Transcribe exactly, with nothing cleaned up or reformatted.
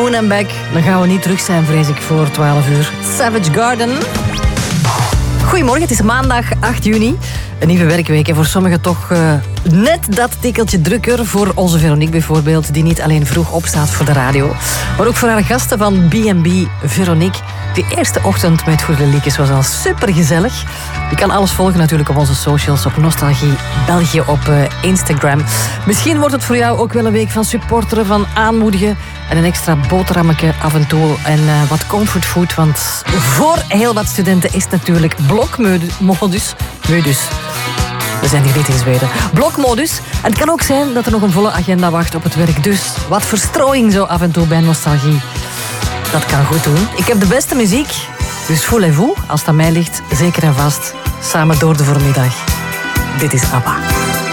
Moon and Back. Dan gaan we niet terug zijn, vrees ik, voor twaalf uur. Savage Garden. Goedemorgen, het is maandag acht juni. Een nieuwe werkweek en voor sommigen toch uh, net dat tikkeltje drukker. Voor onze Veronique bijvoorbeeld, die niet alleen vroeg opstaat voor de radio, maar ook voor haar gasten van B en B Veronique. De eerste ochtend met Goede Liekes was al supergezellig. Je kan alles volgen natuurlijk op onze socials, op Nostalgie België op uh, Instagram. Misschien wordt het voor jou ook wel een week van supporteren, van aanmoedigen en een extra boterhammetje af en toe en uh, wat comfortfood, want voor heel wat studenten is het natuurlijk blokmodus. Modus. We zijn hier niet in Zweden. Blokmodus. En het kan ook zijn dat er nog een volle agenda wacht op het werk. Dus wat verstrooiing zo af en toe bij Nostalgie. Dat kan goed doen. Ik heb de beste muziek. Dus voulez-vous, als het aan mij ligt, zeker en vast. Samen door de voormiddag. Dit is ABBA.